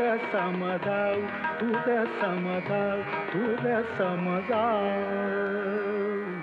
समजावू, तुझ समजावू, तुझ समजावू.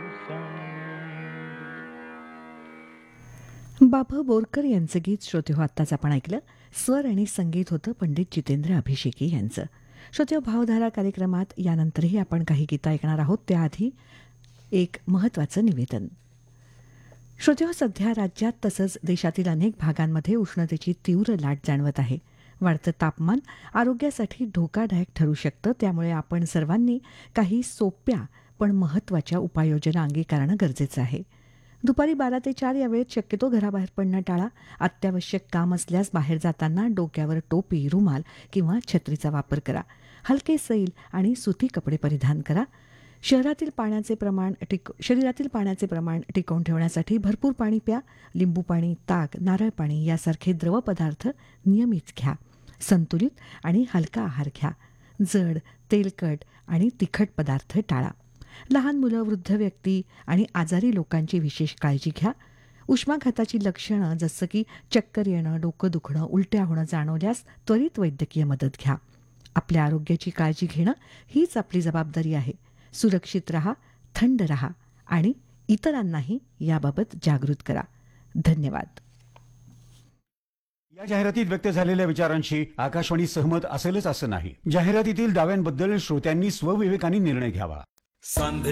बाबा बोरकर यांचं गीत श्रोते हो आत्ताच आपण ऐकलं. स्वर आणि संगीत होतं पंडित जितेंद्र अभिषेकी यांचं. श्रोते हो, भावधारा कार्यक्रमात यानंतरही आपण काही गीतं ऐकणार आहोत. त्याआधी एक महत्त्वाचं निवेदन. श्रोते हो, सध्या राज्यात तसंच देशातील अनेक भागांमध्ये उष्णतेची तीव्र लाट जाणवत आहे. वाढतं तापमान आरोग्यासाठी धोकादायक ठरू शकतं. त्यामुळे आपण सर्वांनी काही सोप्या पण महत्त्वाच्या उपाययोजना अंगीकारणं गरजेचं आहे. दुपारी 12 ते 4 या वेळेत शक्यतो घराबाहेर पडणं टाळा. अत्यावश्यक काम असल्यास बाहेर जाताना डोक्यावर टोपी, रुमाल किंवा छत्रीचा वापर करा. हलके सैल आणि सुती कपडे परिधान करा. शरीरातील पाण्याचे प्रमाण टिकवून ठेवण्यासाठी भरपूर पाणी प्या. लिंबू पाणी, ताक, नारळ पाणी यासारखे द्रव पदार्थ नियमित घ्या. संतुलित आणि हलका आहार घ्या. जड, तेलकट आणि तिखट पदार्थ टाळा. लहान मुलं, वृद्ध व्यक्ती आणि आजारी लोकांची विशेष काळजी घ्या. उष्माघाताची लक्षणं जसं की चक्कर येणं, डोकं दुखणं, उलट्या होणं जाणवल्यास त्वरित वैद्यकीय मदत घ्या. आपल्या आरोग्याची काळजी घेणं हीच आपली जबाबदारी आहे. सुरक्षित रहा, थंड रहा आणि इतरांनाही याबाबत जागृत करा. धन्यवाद. या जाहिरातीत व्यक्त झालेल्या विचारांशी आकाशवाणी सहमत असेलच असं नाही. जाहिरातीतील दाव्यांबद्दल श्रोत्यांनी स्वविवेकाने निर्णय घ्यावा.